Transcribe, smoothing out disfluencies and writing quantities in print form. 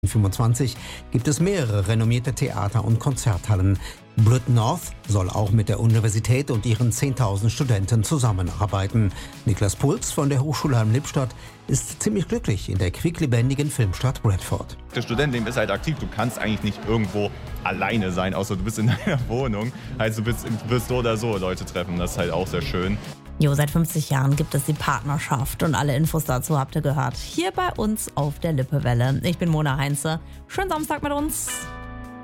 2025 gibt es mehrere renommierte Theater- und Konzerthallen. Brit North soll auch mit der Universität und ihren 10.000 Studenten zusammenarbeiten. Niklas Puls von der Hochschule Hamm-Lippstadt ist ziemlich glücklich in der quicklebendigen Filmstadt Bradford. Das Studentenleben ist halt aktiv. Du kannst eigentlich nicht irgendwo alleine sein, außer du bist in deiner Wohnung. Also du wirst so oder so Leute treffen. Das ist halt auch sehr schön. Seit 50 Jahren gibt es die Partnerschaft und alle Infos dazu habt ihr gehört. Hier bei uns auf der Lippewelle. Ich bin Mona Heinze. Schönen Samstag mit uns.